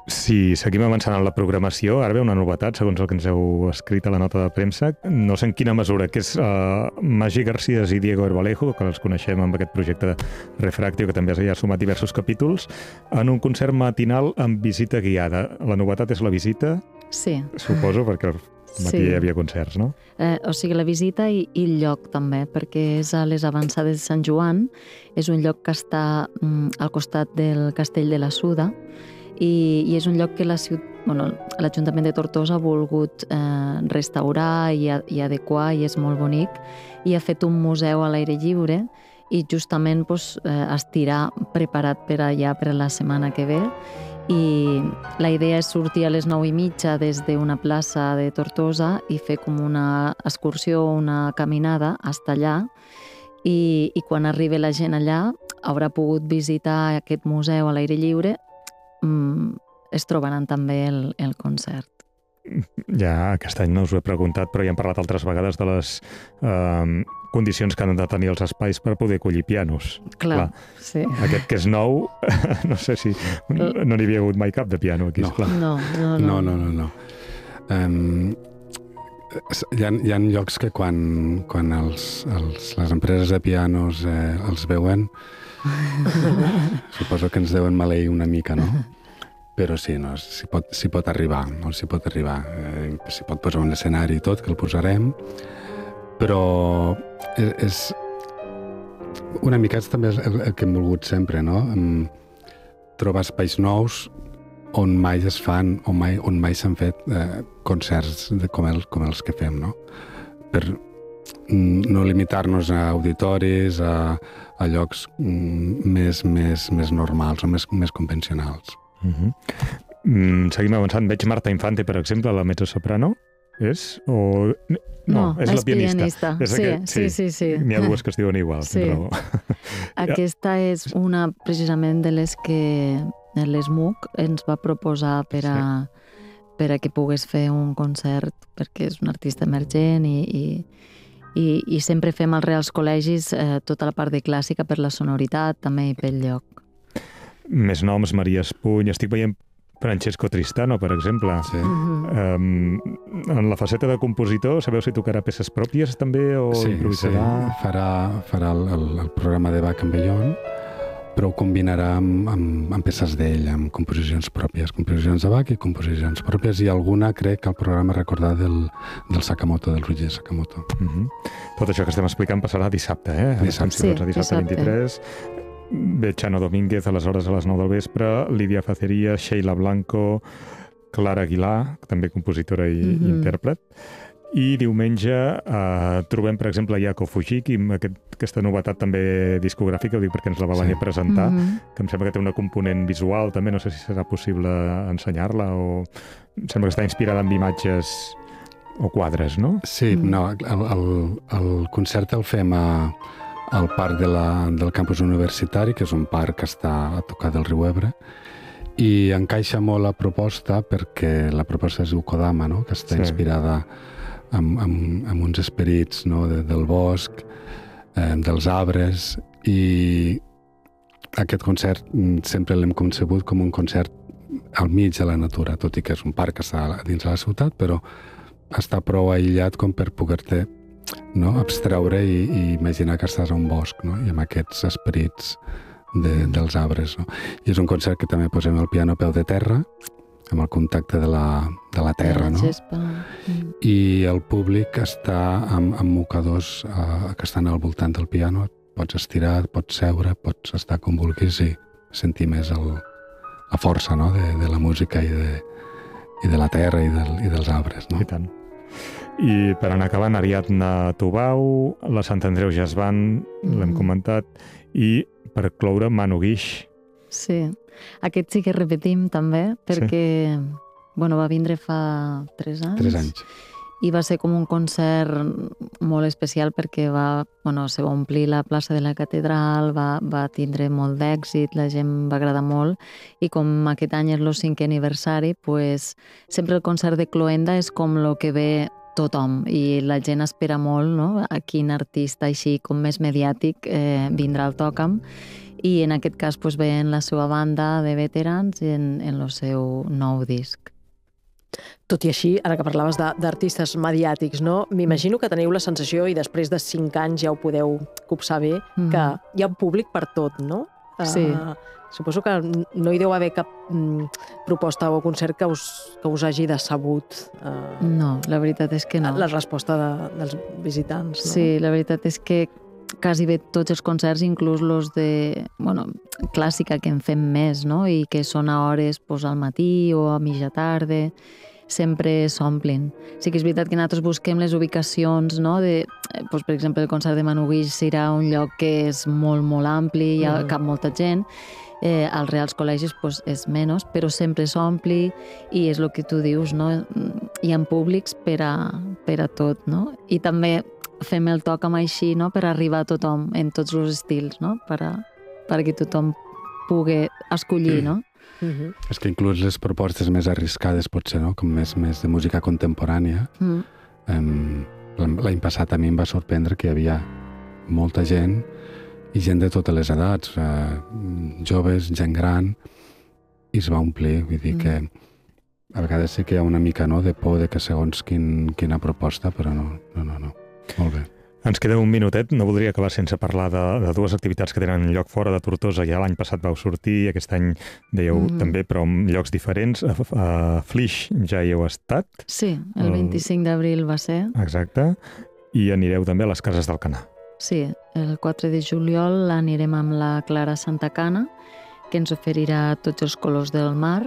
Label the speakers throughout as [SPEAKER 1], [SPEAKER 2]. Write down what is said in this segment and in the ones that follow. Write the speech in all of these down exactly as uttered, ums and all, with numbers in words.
[SPEAKER 1] Si seguim avançant en la programació, ara ve una novetat, segons el que ens heu escrit a la nota de premsa. No sé en quina mesura, que és uh, Magí Garcías i Diego Herbalejo, que els coneixem amb aquest projecte Refractio, que també ja ha sumat diversos capítols, en un concert matinal amb visita guiada. La novetat és la visita,
[SPEAKER 2] Sí.
[SPEAKER 1] suposo, perquè al matí
[SPEAKER 2] Sí.
[SPEAKER 1] hi havia concerts, no?
[SPEAKER 2] Eh, o sigui, la visita i, i el lloc també, perquè és a les avançades de Sant Joan, és un lloc que està mm, al costat del Castell de la Suda, i, i és un lloc que la ciut... bueno, l'Ajuntament de Tortosa ha volgut eh, restaurar i, a, i adequar, i és molt bonic, i ha fet un museu a l'aire lliure, i justament pues, eh, estirà preparat per allà per la setmana que ve, i la idea és sortir a les nou i mitja des d'una plaça de Tortosa i fer com una excursió, una caminada hasta allà, i, i quan arribi la gent allà haurà pogut visitar aquest museu a l'aire lliure. Mm, es trobaran també el, el concert.
[SPEAKER 1] Ja aquest any no us ho he preguntat, però ja hem parlat altres vegades de les eh, condicions que han de tenir els espais per poder acollir pianos.
[SPEAKER 2] Clar, Clar. sí.
[SPEAKER 1] Aquest que és nou, no sé si... No n'hi havia hagut mai cap de piano aquí,
[SPEAKER 3] no.
[SPEAKER 1] esclar.
[SPEAKER 2] No, no,
[SPEAKER 3] no. No, no, no. no. Um, hi, ha, hi ha llocs que quan, quan els, els, les empreses de pianos eh, els veuen, suposo que ens deuen maleir una mica, no? Però sí, no, s'hi pot, s'hi pot arribar, no? S'hi pot arribar. Eh, s'hi pot posar un escenari i tot, que el posarem, però és, és una mica és també el, el que hem volgut sempre, no? Trobar espais nous on mai es fan, on mai, on mai s'han fet eh, concerts de, com, el, com els que fem, no? Per no limitar-nos a auditoris, a, a llocs més, més, més normals o més, més convencionals.
[SPEAKER 1] Uh-huh. Mm, seguim avançant. Veig Marta Infante, per exemple, la mezzosoprano. És? O... No,
[SPEAKER 2] no
[SPEAKER 1] és,
[SPEAKER 2] és
[SPEAKER 1] la pianista.
[SPEAKER 2] pianista.
[SPEAKER 1] És
[SPEAKER 2] sí,
[SPEAKER 1] aquest...
[SPEAKER 2] sí, sí, sí.
[SPEAKER 1] N'hi ha dues que es diuen igual.
[SPEAKER 2] Sí. Aquesta és una, precisament, de les que l'ESMUC ens va proposar per a, sí. per a que pogués fer un concert, perquè és un artista emergent i, i, i, i sempre fem als Reals Col·legis eh, tota la part de clàssica per la sonoritat també i pel lloc.
[SPEAKER 1] Més noms, Maria Espuny. Estic veient Francesco Tristano, per exemple.
[SPEAKER 3] Sí.
[SPEAKER 2] Mm-hmm.
[SPEAKER 1] Um, en la faceta de compositor, sabeu si tocarà peces pròpies també o
[SPEAKER 3] sí,
[SPEAKER 1] improvisarà?
[SPEAKER 3] Sí, farà, farà el, el, el programa de Bach amb Bellón, però ho combinarà amb, amb, amb peces d'ell, amb composicions pròpies, composicions de Bach i composicions pròpies, i alguna, crec, que el programa recordar del, del Sakamoto, del Ryuichi Sakamoto.
[SPEAKER 1] Uh-huh. Tot això que estem explicant passarà dissabte, eh?
[SPEAKER 3] Dissabte.
[SPEAKER 1] Sí, dissabte,
[SPEAKER 2] dissabte.
[SPEAKER 1] vint-i-tres. Ve Chano Domínguez a les hores a les nou del vespre, Lídia Faceria, Sheila Blanco, Clara Aguilar, també compositora i mm-hmm. intèrpret. I diumenge eh, trobem, per exemple, Yako Fujiki, amb aquest, aquesta novetat també discogràfica, ho dic perquè ens la va venir sí. a presentar, mm-hmm. que em sembla que té una component visual, també no sé si serà possible ensenyar-la, o em sembla que està inspirada en imatges o quadres, no?
[SPEAKER 3] Sí, mm. no, el, el, el concert el fem a al parc de la, del campus universitari, que és un parc que està a tocar del riu Ebre, i encaixa molt la proposta perquè la proposta es diu Kodama, no? Que està sí. inspirada en, en, en uns esperits, no? de, del bosc, eh, dels arbres, i aquest concert sempre l'hem concebut com un concert al mig de la natura, tot i que és un parc que està dins de la ciutat, però està prou aïllat com per poder-te no? abstreure i, i imaginar que estàs a un bosc, no? I amb aquests esperits de, dels arbres. No? I és un concert que també posem el piano a peu de terra, amb el contacte de la, de la terra, no? Mm. I el públic està amb, amb mocadors eh, que estan al voltant del piano. Pots estirar, pots seure, pots estar com vulguis i sentir més el, la força, no? de, de la música i de, i de la terra i, del, i dels arbres. No?
[SPEAKER 1] I tant. I per anar acabant, Ariadna Tubau, la Sant Andreu Jazz Band, mm. l'hem comentat, i per cloure Manu Guix.
[SPEAKER 2] Sí, aquest sí que repetim també, perquè sí. bueno, va vindre fa tres anys.
[SPEAKER 3] Tres anys.
[SPEAKER 2] I va ser com un concert molt especial perquè va, bueno, se va omplir la plaça de la catedral, va, va tindre molt d'èxit, la gent va agradar molt, i com aquest any és el cinquè aniversari, pues, sempre el concert de cloenda és com el que ve tothom, i la gent espera molt, no? A quin artista així com més mediàtic eh, vindrà al Tòcam, i en aquest cas pues, veient la seva banda de veterans en, en el seu nou disc.
[SPEAKER 4] Tot i així, ara que parlaves d'artistes mediàtics, no? M'imagino que teniu la sensació, i després de cinc anys ja ho podeu copsar bé, mm-hmm. que hi ha un públic per tot, no?
[SPEAKER 2] Sí.
[SPEAKER 4] Uh, suposo que no hi deu haver cap mm, proposta o concert que us, que us hagi decebut. Uh,
[SPEAKER 2] no, la veritat és que no.
[SPEAKER 4] La resposta de, dels visitants, no?
[SPEAKER 2] Sí, la veritat és que quasi bé tots els concerts, inclús los de, bueno, clàssica, que en fem més, no? I que són a hores pues, al matí o a mitja tarda, sempre s'omplin. Sí que és veritat que nosaltres busquem les ubicacions, no? De, doncs, per exemple, el concert de Manu Guix serà un lloc que és molt, molt ampli, hi ha, mm. cap molta gent. Eh, als Reals Col·legis doncs, és menys, però sempre s'ompli i és el que tu dius, no? Hi ha públics per a, per a tot, no? I també fem el toc amb així, no? Per arribar a tothom en tots els estils, no? Per a, perquè tothom pugui escollir, no?
[SPEAKER 3] Mm-hmm. És que inclús les propostes més arriscades potser, no? Com més, més de música contemporània. Mm. Um, l'any passat a mi em va sorprendre que hi havia molta gent i gent de totes les edats, uh, joves, gent gran, i es va omplir. Vull dir mm. que a vegades sí que hi ha una mica, no?, de por de que segons quin, quina proposta, però no, no, no, no. Molt bé.
[SPEAKER 1] Ens queda un minutet. No voldria acabar sense parlar de, de dues activitats que tenen lloc fora de Tortosa. Ja l'any passat vau sortir, aquest any dèieu mm. també, però en llocs diferents. A, a Flix ja hi heu estat.
[SPEAKER 2] Sí, el vint-i-cinc d'abril va ser.
[SPEAKER 1] Exacte. I anireu també a les Cases d'Alcanar.
[SPEAKER 2] Sí, el quatre de juliol anirem amb la Clara Santacana, que ens oferirà tots els colors del mar.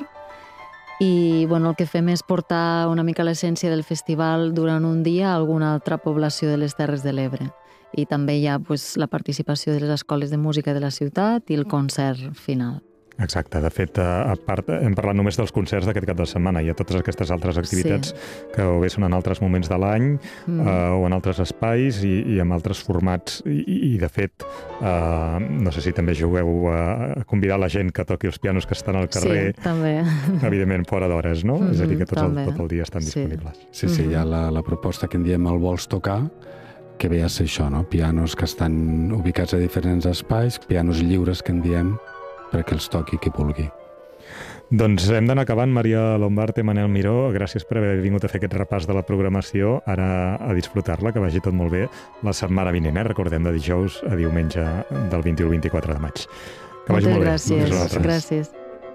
[SPEAKER 2] I bueno, el que fem és portar una mica l'essència del festival durant un dia a alguna altra població de les Terres de l'Ebre. I també hi ha pues, la participació de les escoles de música de la ciutat i el concert final.
[SPEAKER 1] Exacte. De fet, a part, hem parlat només dels concerts d'aquest cap de setmana. Hi ha totes aquestes altres activitats sí. que o bé són en altres moments de l'any mm. uh, o en altres espais i, i amb altres formats. I, i de fet, uh, no sé si també jugueu a convidar la gent que toqui els pianos que estan al carrer.
[SPEAKER 2] Sí, també.
[SPEAKER 1] Evidentment, fora d'hores, no? Mm-hmm, és a dir, que tots el, tot el dia estan
[SPEAKER 2] sí.
[SPEAKER 1] disponibles.
[SPEAKER 3] Sí, sí, mm-hmm. hi ha la, la proposta que en diem el Vols tocar, que ve a ser això, no? Pianos que estan ubicats a diferents espais, pianos lliures que en diem, perquè els toqui qui vulgui.
[SPEAKER 1] Doncs hem d'anar acabant. Maria Lombarte, Manel Miró, gràcies per haver vingut a fer aquest repàs de la programació. Ara a disfrutar-la, que vagi tot molt bé la setmana vinent, eh? Recordem, de dijous a diumenge del vint-i-u al vint-i-quatre de maig. Que vagi molt bé.
[SPEAKER 2] Moltes gràcies. Gràcies.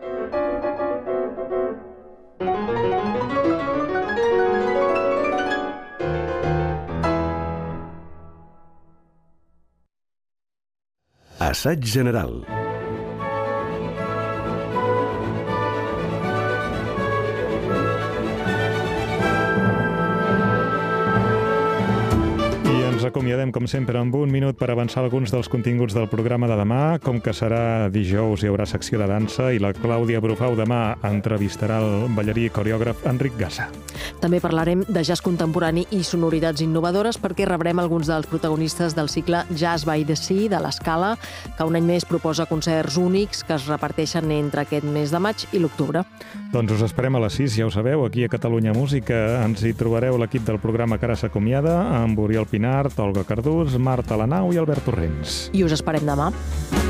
[SPEAKER 5] Assaig general.
[SPEAKER 1] Acomiadem, com sempre, amb un minut per avançar alguns dels continguts del programa de demà. Com que serà dijous, hi haurà secció de dansa i la Clàudia Brufau demà entrevistarà el ballarí i coreògraf Enric Gassa.
[SPEAKER 4] També parlarem de jazz contemporani i sonoritats innovadores perquè rebrem alguns dels protagonistes del cicle Jazz by the Sea de l'Escala, que un any més proposa concerts únics que es reparteixen entre aquest mes de maig i l'octubre.
[SPEAKER 1] Doncs us esperem a les sis, ja ho sabeu, aquí a Catalunya Música. Ens hi trobareu l'equip del programa que ara s'acomiada, amb Oriol Pinar, Olga Cardús, Marta Lanau i Albert Torrents.
[SPEAKER 4] I us esperem demà.